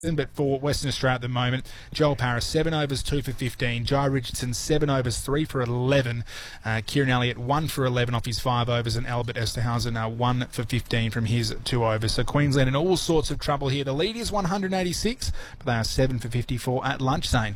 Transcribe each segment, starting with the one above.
But for Western Australia at the moment, Joel Paris, 7 overs, 2 for 15. Jai Richardson, 7 overs, 3 for 11. Kieran Elliott, 1 for 11 off his 5 overs. And Albert Esterhausen, 1 for 15 from his 2 overs. So Queensland in all sorts of trouble here. The lead is 186, but they are 7 for 54 at lunch, Zane.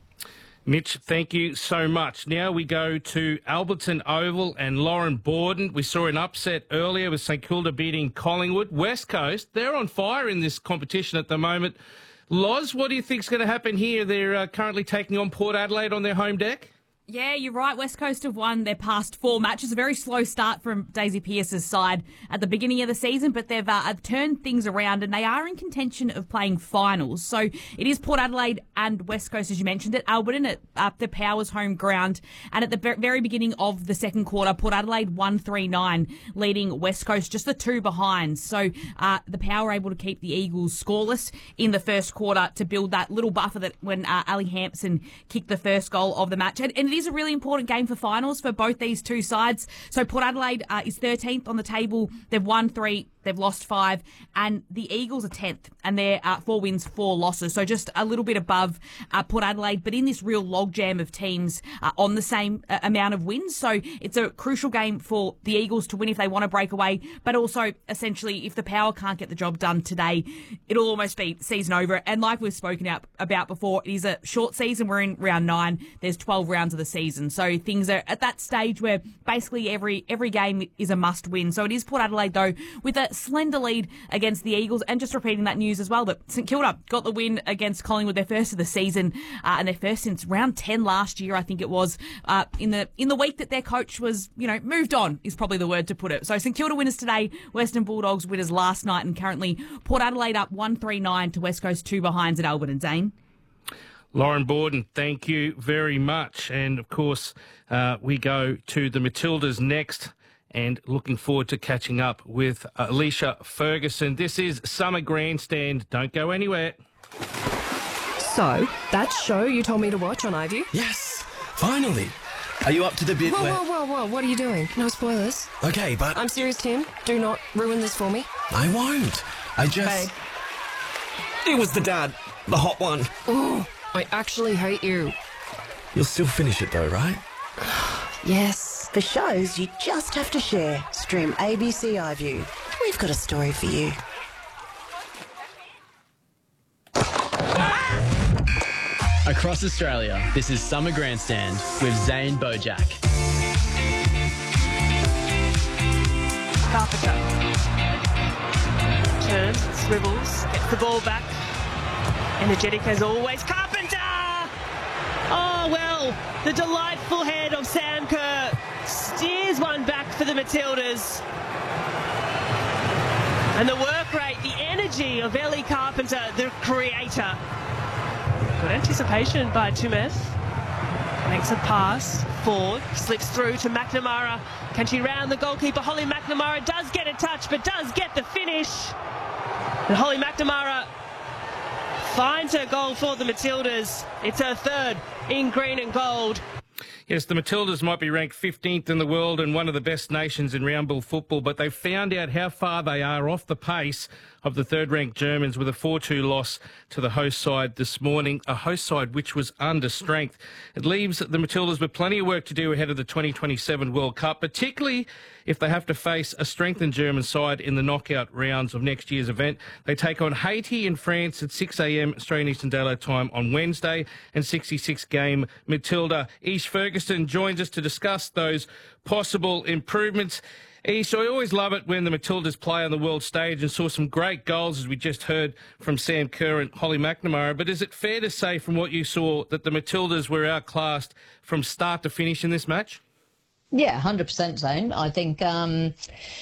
Mitch, thank you so much. Now we go to Alberton Oval and Lauren Borden. We saw an upset earlier with St Kilda beating Collingwood. West Coast, they're on fire in this competition at the moment. Loz, what do you think's going to happen here? They're currently taking on Port Adelaide on their home deck. Yeah, you're right. West Coast have won their past 4 matches. A very slow start from Daisy Pearce's side at the beginning of the season, but they've turned things around and they are in contention of playing finals. So it is Port Adelaide and West Coast, as you mentioned, at Alberton at the Powers home ground. And at the very beginning of the second quarter, Port Adelaide 1-3-9, leading West Coast just the 2 behind. So the Power were able to keep the Eagles scoreless in the first quarter to build that little buffer that when Ali Hampson kicked the first goal of the match. And it is a really important game for finals for both these two sides. So Port Adelaide is 13th on the table. They've won 3. They've lost 5, and the Eagles are 10th, and they're 4 wins, 4 losses. So just a little bit above Port Adelaide, but in this real logjam of teams on the same amount of wins. So it's a crucial game for the Eagles to win if they want to break away, but also essentially if the Power can't get the job done today, it'll almost be season over. And like we've spoken about before, it is a short season. We're in round 9. There's 12 rounds of the season. So things are at that stage where basically every game is a must win. So it is Port Adelaide, though, with a slender lead against the Eagles. And just repeating that news as well, that St Kilda got the win against Collingwood, their first of the season, and their first since round 10 last year, I think it was, in the week that their coach was, moved on is probably the word to put it. So St Kilda winners today, Western Bulldogs winners last night, and currently Port Adelaide up 1-3-9 to West Coast 2 behinds at Alberton. Zane. Lauren Borden, thank you very much. And of course, we go to the Matildas next. And looking forward to catching up with Alicia Ferguson. This is Summer Grandstand. Don't go anywhere. So, that show you told me to watch on iView? Yes, finally. Are you up to the bit where... Whoa, what are you doing? No spoilers. Okay, but... I'm serious, Tim. Do not ruin this for me. I won't. I just... Babe. It was the dad. The hot one. Ooh, I actually hate you. You'll still finish it though, right? Yes. For shows you just have to share. Stream ABC iView. We've got a story for you. Across Australia, this is Summer Grandstand with Zane Bojack. Carpenter turns, swivels, gets the ball back. Energetic as always. Carpenter! Oh, well, the delightful head of Sam Kerr steers one back for the Matildas. And the work rate, the energy of Ellie Carpenter, the creator. Good anticipation by Tumeth. Makes a pass forward, slips through to McNamara. Can she round the goalkeeper? Holly McNamara does get a touch, but does get the finish. And Holly McNamara finds her goal for the Matildas. It's her 3rd in green and gold. Yes, the Matildas might be ranked 15th in the world and one of the best nations in round ball football, but they've found out how far they are off the pace of the third-ranked Germans with a 4-2 loss to the host side this morning, a host side which was under strength. It leaves the Matildas with plenty of work to do ahead of the 2027 World Cup, particularly if they have to face a strengthened German side in the knockout rounds of next year's event. They take on Haiti in France at 6 a.m. Australian Eastern Daylight Time on Wednesday, and 66 game Matilda. Ish Ferguson joins us to discuss those possible improvements. Ish, I always love it when the Matildas play on the world stage, and saw some great goals, as we just heard from Sam Kerr and Holly McNamara. But is it fair to say from what you saw that the Matildas were outclassed from start to finish in this match? Yeah, 100%, Zane. I think, there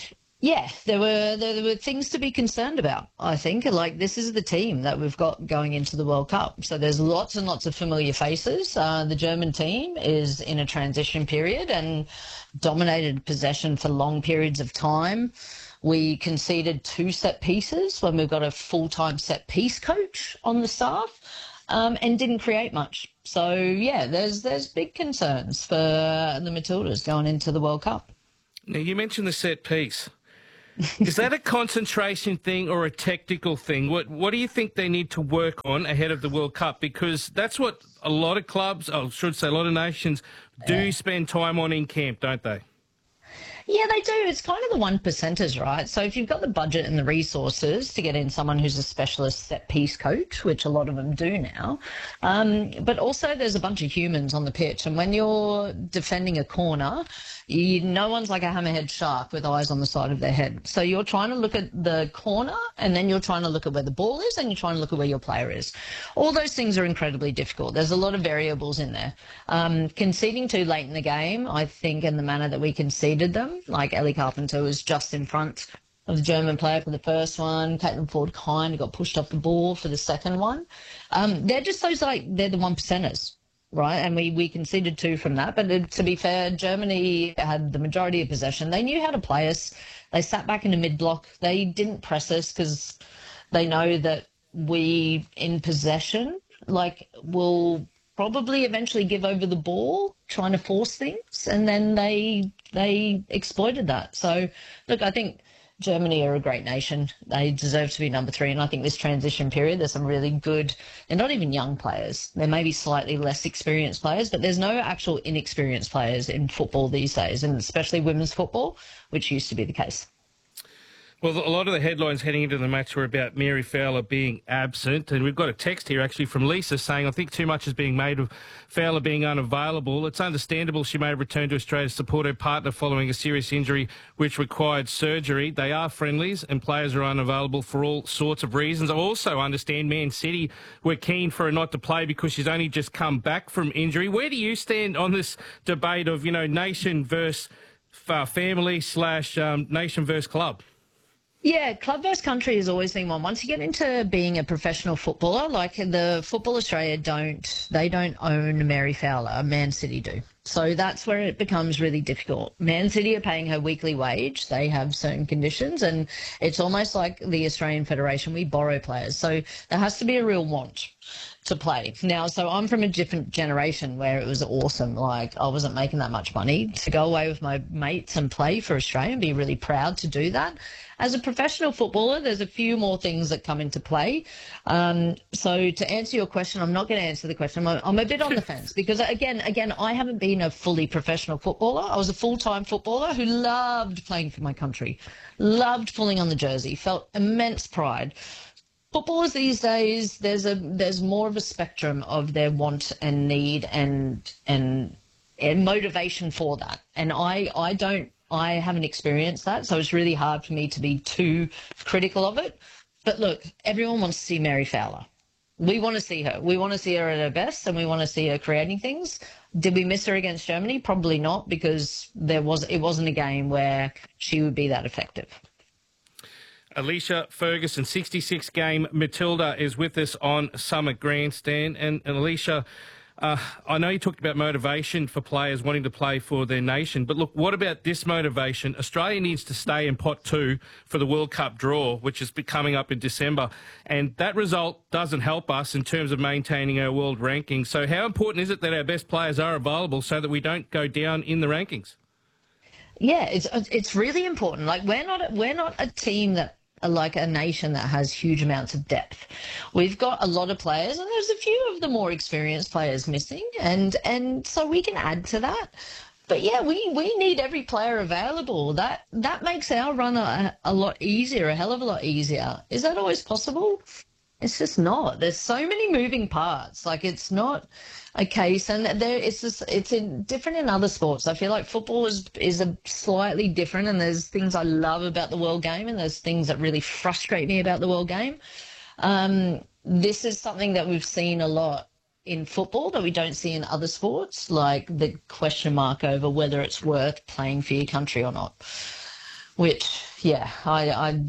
were things to be concerned about, I think. Like, this is the team that we've got going into the World Cup. So there's lots and lots of familiar faces. The German team is in a transition period and dominated possession for long periods of time. We conceded 2 set pieces when we've got a full-time set piece coach on the staff, and didn't create much. So, yeah, there's big concerns for the Matildas going into the World Cup. Now, you mentioned the set piece. Is that a concentration thing or a technical thing? What do you think they need to work on ahead of the World Cup? Because that's what a lot of clubs, I should say a lot of nations, do spend time on in camp, don't they? Yeah, they do. It's kind of the one percenters, right? So if you've got the budget and the resources to get in someone who's a specialist set piece coach, which a lot of them do now, but also there's a bunch of humans on the pitch. And when you're defending a corner, no one's like a hammerhead shark with eyes on the side of their head. So you're trying to look at the corner, and then you're trying to look at where the ball is, and you're trying to look at where your player is. All those things are incredibly difficult. There's a lot of variables in there. Conceding too late in the game, I think, in the manner that we conceded them, like Ellie Carpenter was just in front of the German player for the first one. Caitlin Ford kind of got pushed off the ball for the second one. They're just those, like, they're the one percenters, right? And we conceded 2 from that. But to be fair, Germany had the majority of possession. They knew how to play us. They sat back in the mid-block. They didn't press us because they know that we, in possession, will probably eventually give over the ball, trying to force things, and then they exploited that. So, look, I think Germany are a great nation. They deserve to be number 3, and I think this transition period, there's some really good, they're not even young players. They may be slightly less experienced players, but there's no actual inexperienced players in football these days, and especially women's football, which used to be the case. Well, a lot of the headlines heading into the match were about Mary Fowler being absent, and we've got a text here actually from Lisa saying, I think too much is being made of Fowler being unavailable. It's understandable she may have returned to Australia to support her partner following a serious injury which required surgery. They are friendlies and players are unavailable for all sorts of reasons. I also understand Man City were keen for her not to play because she's only just come back from injury. Where do you stand on this debate of, nation versus family / nation versus club? Yeah, club versus country has always been one. Once you get into being a professional footballer, like the Football Australia don't own Mary Fowler, Man City do. So that's where it becomes really difficult. Man City are paying her weekly wage. They have certain conditions, and it's almost like the Australian Federation. We borrow players. So there has to be a real want to play. Now, so I'm from a different generation where it was awesome. Like, I wasn't making that much money to go away with my mates and play for Australia and be really proud to do that. As a professional footballer, there's a few more things that come into play. So to answer your question, I'm not going to answer the question. I'm a bit on the fence because, again, I haven't been a fully professional footballer. I was a full-time footballer who loved playing for my country, loved pulling on the jersey, felt immense pride. Footballers these days, there's more of a spectrum of their want and need and motivation for that. And I haven't experienced that, so it's really hard for me to be too critical of it. But look, everyone wants to see Mary Fowler. We want to see her. We want to see her at her best, and we want to see her creating things. Did we miss her against Germany? Probably not, because it wasn't a game where she would be that effective. Alicia Ferguson, 66 game Matilda, is with us on Summer Grandstand. And Alicia, I know you talked about motivation for players wanting to play for their nation, but look, what about this motivation? Australia needs to stay in pot 2 for the World Cup draw, which is coming up in December, and that result doesn't help us in terms of maintaining our world ranking. So how important is it that our best players are available so that we don't go down in the rankings? Yeah, it's really important. Like, we're not a team that, like a nation that has huge amounts of depth. We've got a lot of players, and there's a few of the more experienced players missing, and so we can add to that. But yeah, we need every player available. That makes our run a lot easier, a hell of a lot easier. Is that always possible? It's just not. There's so many moving parts. Like, it's not a case, and it's different in other sports. I feel like football is a slightly different, and there's things I love about the world game, and there's things that really frustrate me about the world game. This is something that we've seen a lot in football that we don't see in other sports, like the question mark over whether it's worth playing for your country or not. Which, yeah, I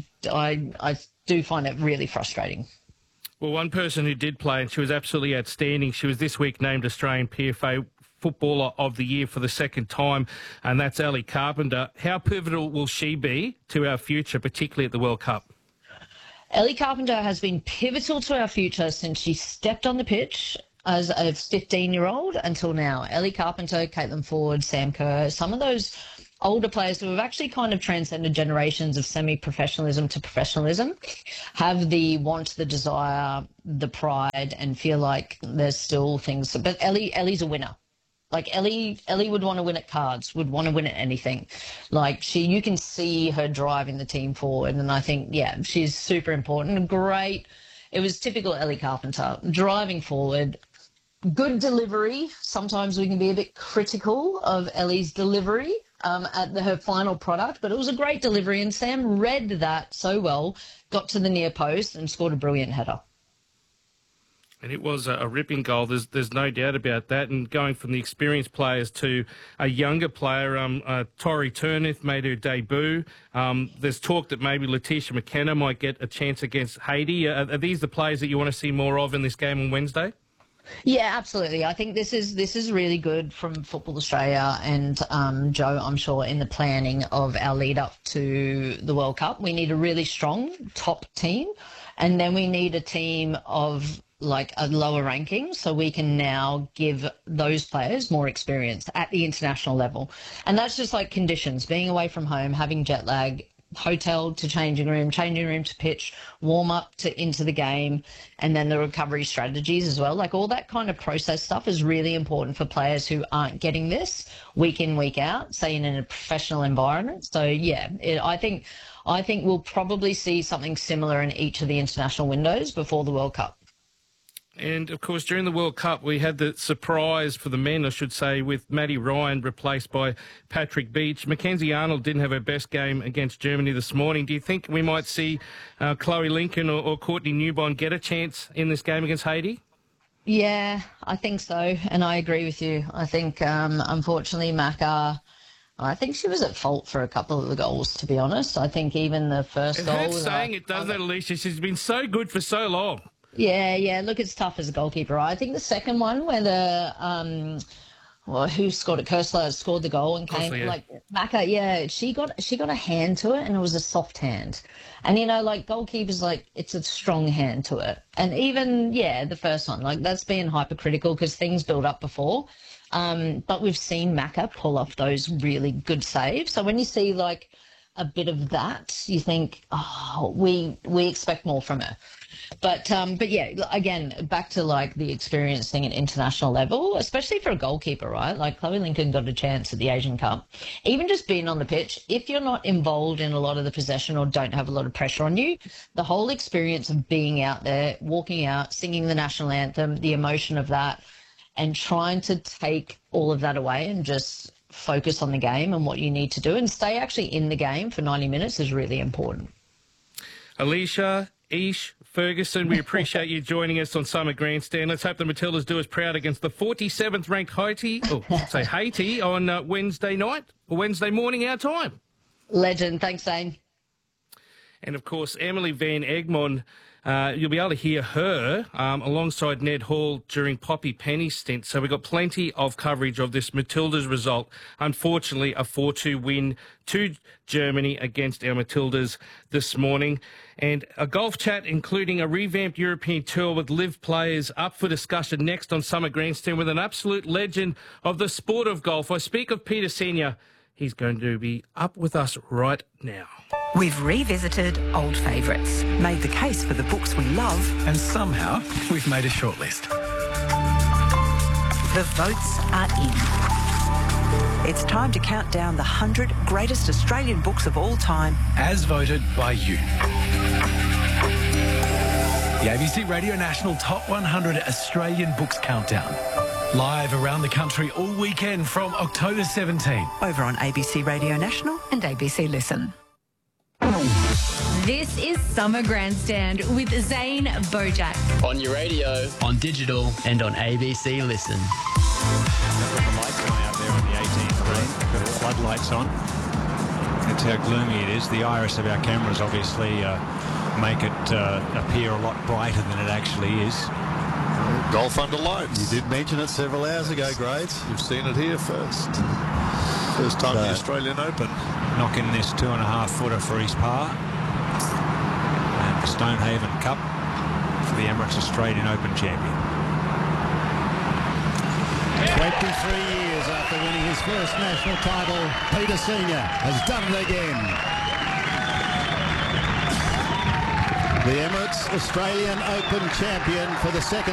do find it really frustrating. Well, one person who did play, and she was absolutely outstanding, she was this week named Australian PFA Footballer of the Year for the second time, and that's Ellie Carpenter. How pivotal will she be to our future, particularly at the World Cup? Ellie Carpenter has been pivotal to our future since she stepped on the pitch as a 15-year-old until now. Ellie Carpenter, Caitlin Ford, Sam Kerr, some of those older players who have actually kind of transcended generations of semi-professionalism to professionalism have the want, the desire, the pride, and feel like there's still things. But Ellie's a winner. Like Ellie would want to win at cards, would want to win at anything. Like you can see her driving the team forward, and I think, yeah, she's super important. Great. It was typical Ellie Carpenter, driving forward, good delivery. Sometimes we can be a bit critical of Ellie's delivery at her final product, but it was a great delivery, and Sam read that so well, got to the near post and scored a brilliant header. And it was a ripping goal. There's no doubt about that. And going from the experienced players to a younger player, Tori Turnith made her debut. There's talk that maybe Letitia McKenna might get a chance against Haiti. Are these the players that you want to see more of in this game on Wednesday? Yeah, absolutely. I think this is really good from Football Australia and Joe, I'm sure, in the planning of our lead up to the World Cup. We need a really strong top team, and then we need a team of like a lower ranking, so we can now give those players more experience at the international level. And that's just like conditions, being away from home, having jet lag, hotel to changing room to pitch, warm up to into the game, and then the recovery strategies as well. Like all that kind of process stuff is really important for players who aren't getting this week in, week out, say in a professional environment. So yeah, I think we'll probably see something similar in each of the international windows before the World Cup. And, of course, during the World Cup, we had the surprise for the men, I should say, with Matty Ryan replaced by Patrick Beach. Mackenzie Arnold didn't have her best game against Germany this morning. Do you think we might see Chloe Lincoln or Courtney Newbond get a chance in this game against Haiti? Yeah, I think so, and I agree with you. I think, unfortunately, Macca, I think she was at fault for a couple of the goals, to be honest. I think even the first goal... It's saying it, doesn't it, Alicia? She's been so good for so long. Yeah. Look, it's tough as a goalkeeper. I think the second one where the who scored it? Kersler scored the goal and came like Macca. Yeah, she got a hand to it, and it was a soft hand. And like goalkeepers, like it's a strong hand to it. And even the first one, like that's being hypercritical because things build up before. But we've seen Macca pull off those really good saves. So when you see like a bit of that, you think, oh, we expect more from her. But yeah, again, back to like the experience thing at international level, especially for a goalkeeper, right? Like Chloe Lincoln got a chance at the Asian Cup. Even just being on the pitch, if you're not involved in a lot of the possession or don't have a lot of pressure on you, the whole experience of being out there, walking out, singing the national anthem, the emotion of that, and trying to take all of that away and just focus on the game and what you need to do and stay actually in the game for 90 minutes is really important. Alicia, Ish, Ferguson, we appreciate you joining us on Summer Grandstand. Let's hope the Matildas do us proud against the 47th ranked Haiti on Wednesday night or Wednesday morning our time. Legend. Thanks, Zane. And, of course, Emily Van Egmond, you'll be able to hear her alongside Ned Hall during Poppy Penny's stint. So we've got plenty of coverage of this Matildas result. Unfortunately, a 4-2 win to Germany against our Matildas this morning. And a golf chat, including a revamped European tour with live players up for discussion next on Summer Grandstand with an absolute legend of the sport of golf. I speak of Peter Senior. He's going to be up with us right now. We've revisited old favourites, made the case for the books we love, and somehow we've made a shortlist. The votes are in. It's time to count down the 100 greatest Australian books of all time, as voted by you. The ABC Radio National Top 100 Australian Books Countdown. Live around the country all weekend from October 17. Over on ABC Radio National and ABC Listen. This is Summer Grandstand with Zane Bojack. On your radio, on digital, and on ABC Listen. We've got the lights going out there on the 18th green. Got the floodlights on. That's how gloomy it is. The iris of our cameras obviously make it appear a lot brighter than it actually is. Golf under lights. You did mention it several hours ago, Grades. You've seen it here first. First time the Australian Open. Knocking this 2.5-footer for his par. And the Stonehaven Cup for the Emirates Australian Open champion. years after winning his first national title, Peter Senior has done it again. The Emirates Australian Open champion for the second